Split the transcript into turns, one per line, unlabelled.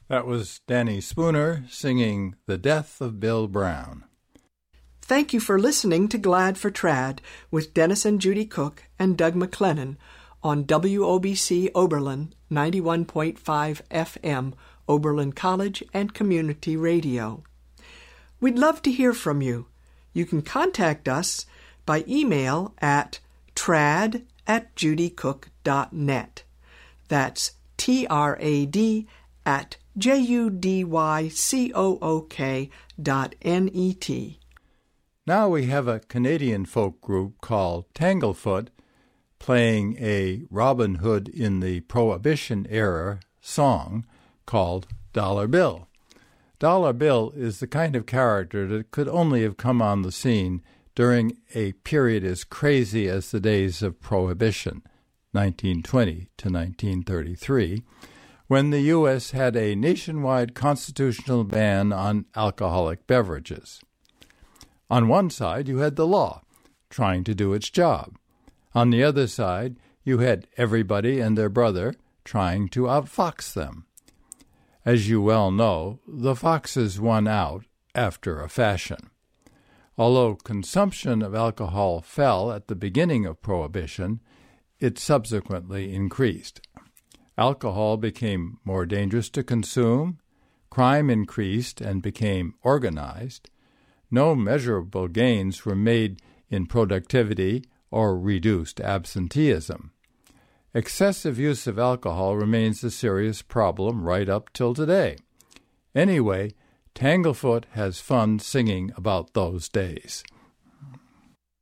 That was Danny Spooner singing The Death of Bill Brown.
Thank you for listening to Glad for Trad with Dennis and Judy Cook and Doug McLennan on WOBC Oberlin 91.5 FM, Oberlin College and Community Radio. We'd love to hear from you. You can contact us by email at trad@judycook.net. That's trad@judycook.net.
Now we have a Canadian folk group called Tanglefoot playing a Robin Hood in the Prohibition era song called Dollar Bill. Dollar Bill is the kind of character that could only have come on the scene during a period as crazy as the days of Prohibition, 1920 to 1933, when the U.S. had a nationwide constitutional ban on alcoholic beverages. On one side, you had the law, trying to do its job. On the other side, you had everybody and their brother trying to outfox them. As you well know, the foxes won out after a fashion. Although consumption of alcohol fell at the beginning of Prohibition, it subsequently increased. Alcohol became more dangerous to consume, crime increased and became organized, no measurable gains were made in productivity or reduced absenteeism. Excessive use of alcohol remains a serious problem right up till today. Anyway, Tanglefoot has fun singing about those days.